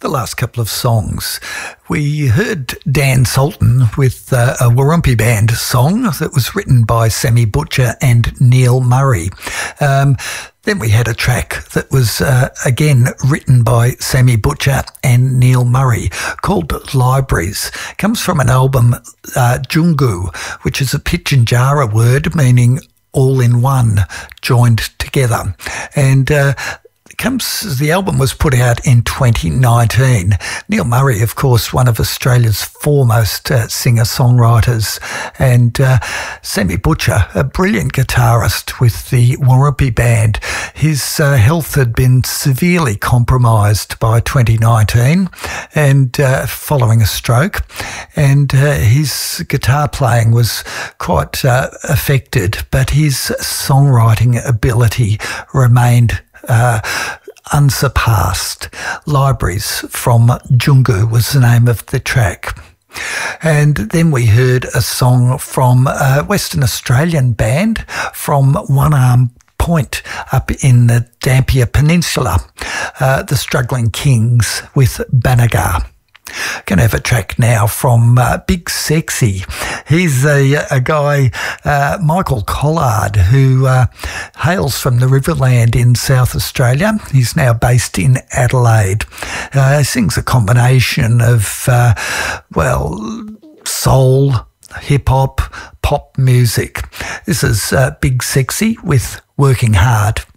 The last couple of songs, we heard Dan Sultan with a Warumpi Band song that was written by Sammy Butcher and Neil Murray. Then we had a track that was, again, written by Sammy Butcher and Neil Murray called Libraries. It comes from an album, Jungu, which is a Pitjantjatjara word meaning all in one, joined together. And the album was put out in 2019. Neil Murray, of course, one of Australia's foremost singer-songwriters, and Sammy Butcher, a brilliant guitarist with the Warumpi Band. His health had been severely compromised by 2019 and following a stroke, and his guitar playing was quite affected, but his songwriting ability remained unsurpassed. Libraries from Jungu was the name of the track. And then we heard a song from a Western Australian band from One Arm Point up in the Dampier Peninsula, the Struggling Kings with Banagher. Going to have a track now from Big Sexy. He's a guy, Michael Collard, who hails from the Riverland in South Australia. He's now based in Adelaide. He sings a combination of, soul, hip-hop, pop music. This is Big Sexy with Working Hard.